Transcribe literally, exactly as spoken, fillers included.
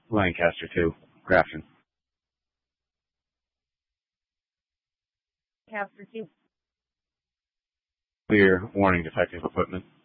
Lancaster two, Grafton. Lancaster two. Clear, warning, defective equipment.